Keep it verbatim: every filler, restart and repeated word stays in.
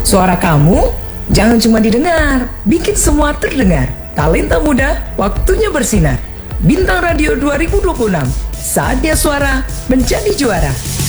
Suara kamu jangan cuma didengar, bikin semua terdengar. Talenta muda, waktunya bersinar. Bintang Radio dua ribu dua puluh enam, saatnya suara menjadi juara.